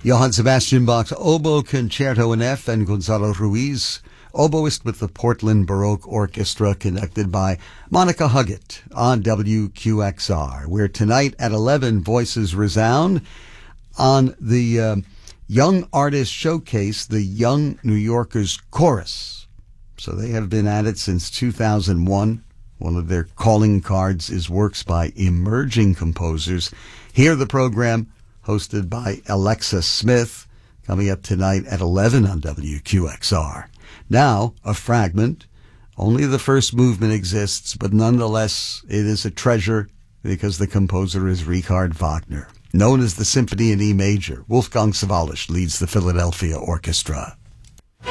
Johann Sebastian Bach's Oboe Concerto in F, and Gonzalo Ruiz, oboist with the Portland Baroque Orchestra, conducted by Monica Huggett on WQXR, where tonight at 11 voices resound on the Young Artist Showcase, the Young New Yorkers Chorus. So they have been at it since 2001. One of their calling cards is works by emerging composers. Hear the program hosted by Alexa Smith, coming up tonight at 11 on WQXR. Now, a fragment. Only the first movement exists, but nonetheless, it is a treasure because the composer is Richard Wagner. Known as the Symphony in E major, Wolfgang Sawallisch leads the Philadelphia Orchestra.